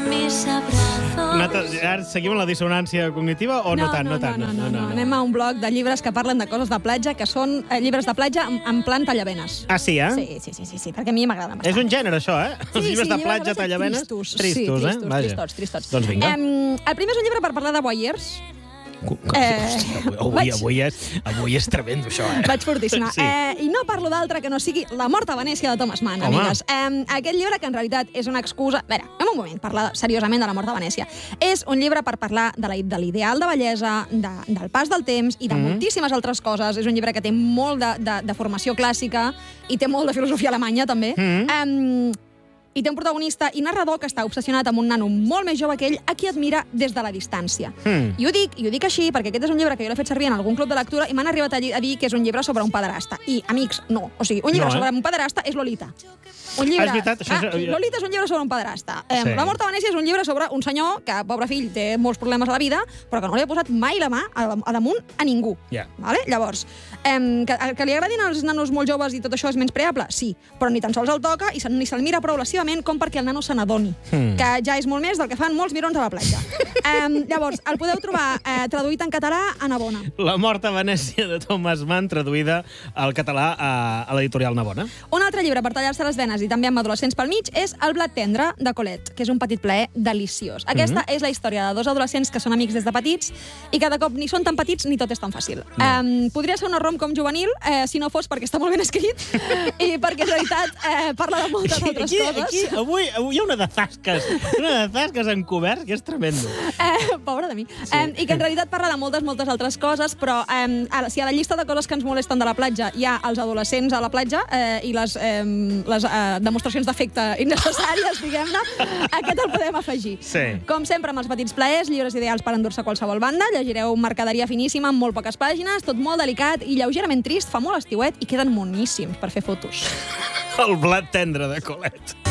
mis abrazos. Ara seguim amb la dissonància cognitiva o no tant? No. Anem a un bloc de llibres que parlen de coses de platja, que són llibres de platja en plan tallavenes. Ah, sí, eh? Sí, perquè a mi m'agrada bastant. És un gènere, això, eh? Els llibres de platja, tallavenes... Tristos, tristos. Doncs vinga. El primer és un llibre per parlar de voyeurs. Avui és tremendo, això, eh? Vaig fortíssima. Sí. I no parlo d'altre que no sigui La mort a Venècia de Thomas Mann, amigues. Aquest llibre, que en realitat és una excusa... A veure, en un moment, parlar seriosament de La mort a Venècia. És un llibre per parlar de l'ideal de bellesa, del pas del temps i de moltíssimes altres coses. És un llibre que té molt de formació clàssica i té molt de filosofia alemanya, també. I té un protagonista i narrador que està obsessionat amb un nano molt més jove que ell, a qui admira des de la distància. I ho dic així perquè aquest és un llibre que jo l'he fet servir en algun club de lectura i m'han arribat a dir que és un llibre sobre un pederasta. I, amics, no. O sigui, un llibre sobre un pederasta és Lolita. Un llibre... És veritat, Lolita és un llibre sobre un pederasta. La mort a Venècia és un llibre sobre un senyor que, pobre fill, té molts problemes a la vida, però que no li ha posat mai la mà a damunt a ningú. Vale? Llavors, que li agradin els nanos molt joves i tot això és menyspreable? Sí, però ni tan sols el toca i ni se'l mira prou lascivament com perquè el nano se n'adoni, que ja és molt més del que fan molts mirons a la platja. Llavors, el podeu trobar traduït en català a Navona. La mort a Venècia de Thomas Mann, traduïda al català a l'editorial Navona. Un altre llibre per tallar-se les venes i també amb adolescents pel mig és El blat tendre, de Colette, que és un petit plaer deliciós. Aquesta és la història de dos adolescents que són amics des de petits i que de cop ni són tan petits ni tot és tan fàcil. Podria ser una rom-com juvenil, si no fos perquè està molt ben escrit i perquè en realitat parla de moltes altres coses. Avui hi ha una de zasques encobert, que és tremendo. Pobre de mi. I que en realitat parla de moltes altres coses, però si a la llista de coses que ens molesten de la platja hi ha els adolescents a la platja i les demostracions d'afecte innecessàries, diguem-ne, aquest el podem afegir. Com sempre, amb els petits plaers, llibres ideals per endur-se a qualsevol banda, llegireu mercaderia finíssima amb molt poques pàgines, tot molt delicat i lleugerament trist, fa molt estiuet i queden moníssims per fer fotos. El blat tendre de Colette.